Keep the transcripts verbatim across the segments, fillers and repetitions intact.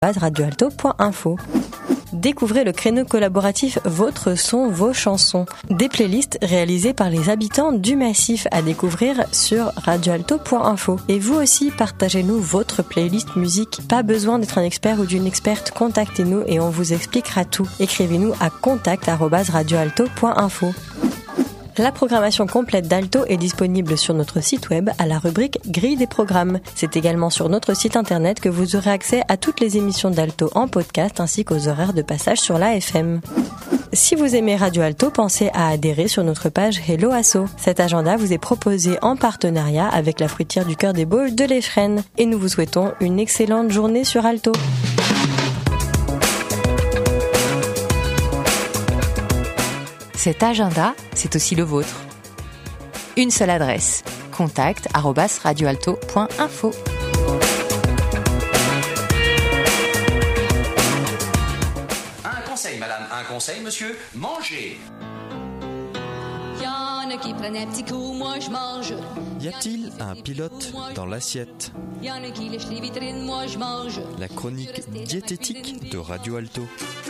radioalto point info. Découvrez le créneau collaboratif Votre son, vos chansons. Des playlists réalisées par les habitants du massif à découvrir sur radioalto point info. Et vous aussi, partagez-nous votre playlist musique. Pas besoin d'être un expert ou d'une experte, contactez-nous et on vous expliquera tout. Écrivez-nous à contact arobase radioalto point info. La programmation complète d'Alto est disponible sur notre site web à la rubrique Grille des programmes. C'est également sur notre site internet que vous aurez accès à toutes les émissions d'Alto en podcast ainsi qu'aux horaires de passage sur l'A F M. Si vous aimez Radio Alto, pensez à adhérer sur notre page Hello Asso. Cet agenda vous est proposé en partenariat avec la fruitière du Cœur des Bauges de l'Échrennes. Et nous vous souhaitons une excellente journée sur Alto. Cet agenda, c'est aussi le vôtre. Une seule adresse, contact arobase radioalto point info. Un conseil, madame, un conseil, monsieur, mangez. Y'en a qui prennent un petit coup, moi je mange. Y a-t-il un pilote dans l'assiette? Y'en a qui lèchent les vitrines, moi je mange. La chronique diététique de Radio Alto.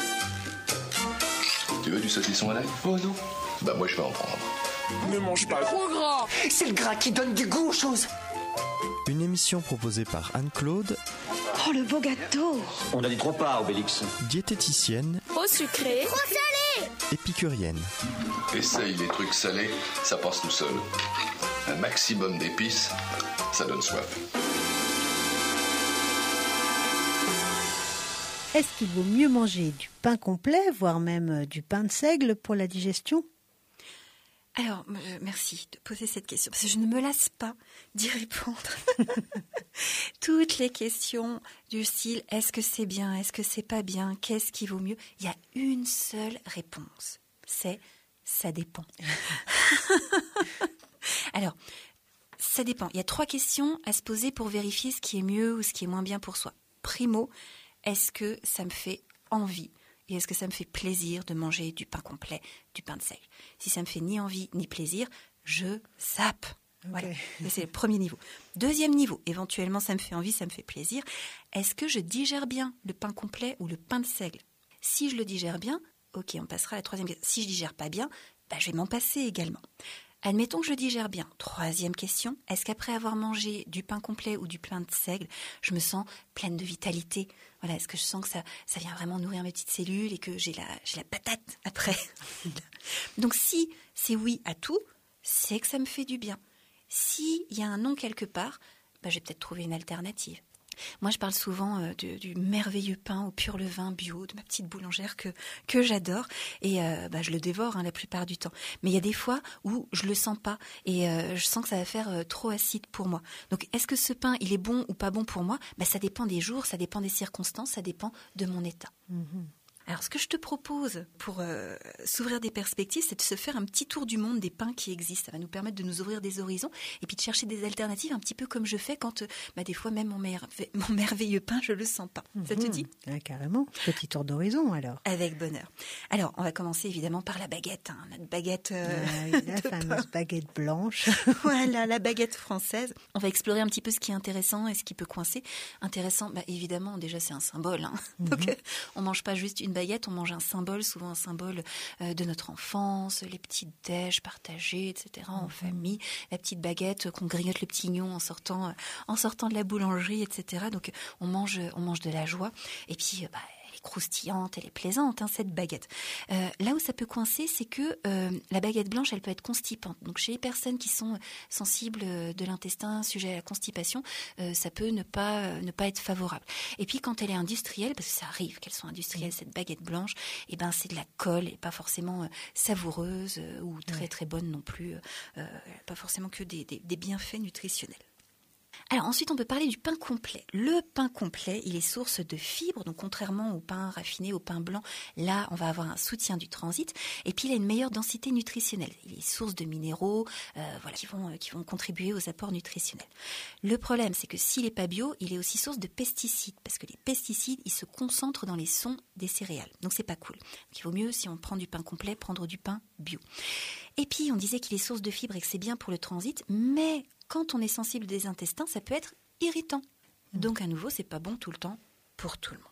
Tu veux du saucisson à l'ail? Oh non. Bah moi je vais en prendre. Ne mange pas trop gras. C'est le gras qui donne du goût aux choses. Une émission proposée par Anne-Claude. Oh le beau gâteau. On a dit trop pas, Obélix. Diététicienne. Trop sucré. Trop salé. Épicurienne. Essaye les trucs salés, ça passe tout seul. Un maximum d'épices, ça donne soif. Est-ce qu'il vaut mieux manger du pain complet, voire même du pain de seigle pour la digestion ? Alors, euh, merci de poser cette question, parce que je ne me lasse pas d'y répondre. Toutes les questions du style « est-ce que c'est bien, est-ce que c'est pas bien, qu'est-ce qui vaut mieux ?» Il y a une seule réponse, c'est « ça dépend ». Alors, ça dépend. Il y a trois questions à se poser pour vérifier ce qui est mieux ou ce qui est moins bien pour soi. Primo, est-ce que ça me fait envie et est-ce que ça me fait plaisir de manger du pain complet, du pain de seigle? Si ça me fait ni envie ni plaisir, je zappe. Okay. Voilà, c'est le premier niveau. Deuxième niveau, éventuellement ça me fait envie, ça me fait plaisir. Est-ce que je digère bien le pain complet ou le pain de seigle? Si je le digère bien, ok, on passera à la troisième question. Si je digère pas bien, bah, je vais m'en passer également. Admettons que je digère bien. Troisième question, est-ce qu'après avoir mangé du pain complet ou du pain de seigle, je me sens pleine de vitalité? Voilà, est-ce que je sens que ça, ça vient vraiment nourrir mes petites cellules et que j'ai la, j'ai la patate après? Donc si c'est oui à tout, c'est que ça me fait du bien. S'il y a un non quelque part, bah, je vais peut-être trouver une alternative. Moi, je parle souvent euh, du, du merveilleux pain au pur levain bio de ma petite boulangère que que j'adore et euh, bah, je le dévore hein, la plupart du temps. Mais il y a des fois où je le sens pas et euh, je sens que ça va faire euh, trop acide pour moi. Donc, est-ce que ce pain, il est bon ou pas bon pour moi? Bah, ça dépend des jours, ça dépend des circonstances, ça dépend de mon état. Mmh. Alors, ce que je te propose pour euh, s'ouvrir des perspectives, c'est de se faire un petit tour du monde des pains qui existent. Ça va nous permettre de nous ouvrir des horizons et puis de chercher des alternatives, un petit peu comme je fais quand, euh, bah, des fois, même mon, merve- mon merveilleux pain, je le sens pas. Mmh. Ça te dit? Ah, carrément. Petit tour d'horizon, alors. Avec bonheur. Alors, on va commencer évidemment par la baguette. Hein. Notre baguette euh, ah, oui, la fameuse pain. Baguette blanche. Voilà, la baguette française. On va explorer un petit peu ce qui est intéressant et ce qui peut coincer. Intéressant, bah, évidemment, déjà, c'est un symbole. Hein. Mmh. Donc, euh, on mange pas juste une baguette, on mange un symbole, souvent un symbole euh, de notre enfance, les petites déj partagées, et cetera, en mmh. famille, la petite baguette qu'on grignote le petit oignon en sortant, euh, en sortant de la boulangerie, et cetera. Donc, on mange, on mange de la joie. Et puis, euh, bah, elle est croustillante, elle est plaisante, hein, cette baguette. Euh, là où ça peut coincer, c'est que euh, la baguette blanche, elle peut être constipante. Donc, chez les personnes qui sont sensibles de l'intestin, sujet à la constipation, euh, ça peut ne pas, euh, ne pas être favorable. Et puis, quand elle est industrielle, parce que ça arrive qu'elle soit industrielle, cette baguette blanche, et ben, c'est de la colle et pas forcément euh, savoureuse euh, ou très, très bonne non plus. Euh, pas forcément que des, des, des bienfaits nutritionnels. Alors ensuite, on peut parler du pain complet. Le pain complet, il est source de fibres, donc contrairement au pain raffiné, au pain blanc, là, on va avoir un soutien du transit. Et puis, il a une meilleure densité nutritionnelle. Il est source de minéraux, euh, voilà, qui vont, qui vont contribuer aux apports nutritionnels. Le problème, c'est que s'il n'est pas bio, il est aussi source de pesticides, parce que les pesticides, ils se concentrent dans les sons des céréales. Donc, c'est pas cool. Donc, il vaut mieux, si on prend du pain complet, prendre du pain bio. Et puis, on disait qu'il est source de fibres et que c'est bien pour le transit, mais quand on est sensible des intestins, ça peut être irritant. Donc, à nouveau, c'est pas bon tout le temps pour tout le monde.